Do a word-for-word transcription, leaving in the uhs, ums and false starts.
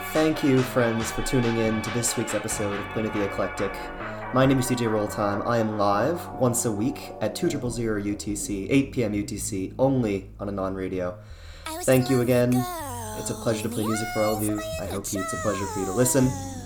Thank you, friends, for tuning in to this week's episode of Planet the Eclectic. My name is D J Rolltime. I am live once a week at two thousand U T C, eight p.m. U T C, only on Anon Radio. Thank you again. It's a pleasure to play music for all of you. I hope it's a pleasure for you to listen.